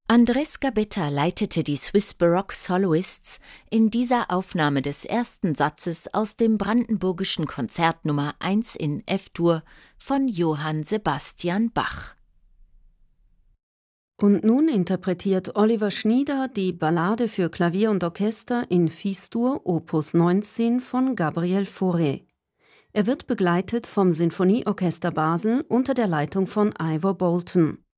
Andrés Gabetta leitete die Swiss Baroque Soloists in dieser Aufnahme des ersten Satzes aus dem brandenburgischen Konzert Nummer 1 in F-Dur von Johann Sebastian Bach. Und nun interpretiert Oliver Schnieder die Ballade für Klavier und Orchester in Fis-Dur Opus 19 von Gabriel Fauré. Er wird begleitet vom Sinfonieorchester Basel unter der Leitung von Ivor Bolton.